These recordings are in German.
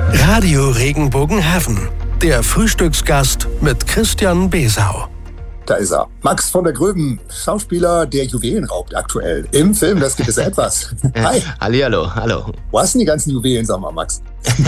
Radio Regenbogenhafen, der Frühstücksgast mit Christian Besau. Da ist er. Max von der Gröben, Schauspieler, der Juwelen raubt aktuell. Im Film Das gewisse Etwas. Hi. Hallihallo, hallo. Wo hast denn die ganzen Juwelen, sag mal, Max?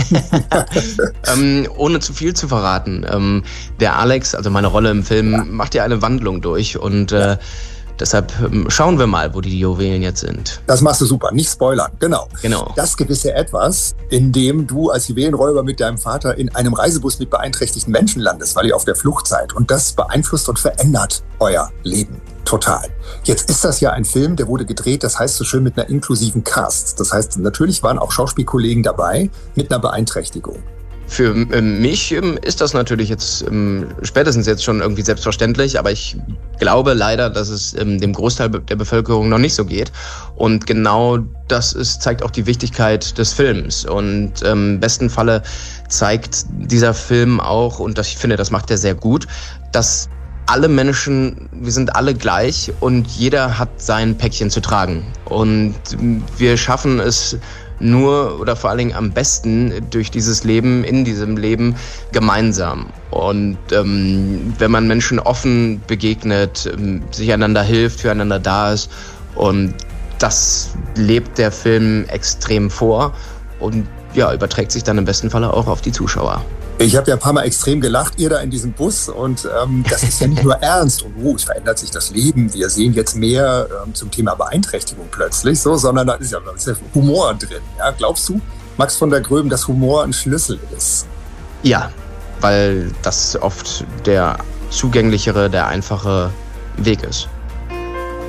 Ohne zu viel zu verraten. Der Alex, also meine Rolle im Film, macht ja eine Wandlung durch und deshalb schauen wir mal, wo die Juwelen jetzt sind. Das machst du super, nicht spoilern, genau. Das gewisse Etwas, in dem du als Juwelenräuber mit deinem Vater in einem Reisebus mit beeinträchtigten Menschen landest, weil ihr auf der Flucht seid. Und das beeinflusst und verändert euer Leben total. Jetzt ist das ja ein Film, der wurde gedreht, das heißt so schön mit einer inklusiven Cast. Das heißt, natürlich waren auch Schauspielkollegen dabei mit einer Beeinträchtigung. Für mich ist das natürlich jetzt spätestens jetzt schon irgendwie selbstverständlich, aber ich glaube leider, dass es dem Großteil der Bevölkerung noch nicht so geht. Und genau das zeigt auch die Wichtigkeit des Films. Und im besten Falle zeigt dieser Film auch, und ich finde, das macht er sehr gut, dass alle Menschen, wir sind alle gleich und jeder hat sein Päckchen zu tragen. Und wir schaffen es nur oder vor allen Dingen am besten durch dieses Leben, in diesem Leben gemeinsam. Und wenn man Menschen offen begegnet, sich einander hilft, füreinander da ist, und das lebt der Film extrem vor und ja, überträgt sich dann im besten Falle auch auf die Zuschauer. Ich habe ja ein paar Mal extrem gelacht, ihr da in diesem Bus, und das ist ja nicht nur ernst und es verändert sich das Leben, wir sehen jetzt mehr zum Thema Beeinträchtigung plötzlich, sondern da ist ja Humor drin. Ja? Glaubst du, Max von der Gröben, dass Humor ein Schlüssel ist? Ja, weil das oft der zugänglichere, der einfache Weg ist.